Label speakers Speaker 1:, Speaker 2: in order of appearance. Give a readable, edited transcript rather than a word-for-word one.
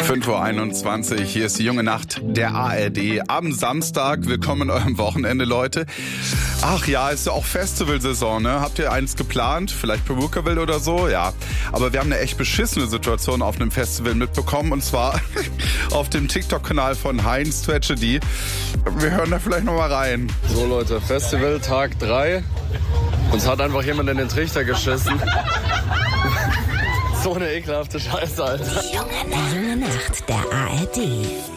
Speaker 1: 5:21 Uhr, hier ist die junge Nacht der ARD. Am Samstag, willkommen in eurem Wochenende, Leute. Ach ja, ist ja auch Festivalsaison, ne? Habt ihr eins geplant? Vielleicht Perukaville oder so? Ja. Aber wir haben eine echt beschissene Situation auf einem Festival mitbekommen. Und zwar auf dem TikTok-Kanal von Heinz Tragedy. Wir hören da vielleicht nochmal rein.
Speaker 2: So Leute, Festival Tag 3. Uns hat einfach jemand in den Trichter geschissen. So eine ekelhafte Scheiße, Alter.
Speaker 3: Die junge Nacht der ARD.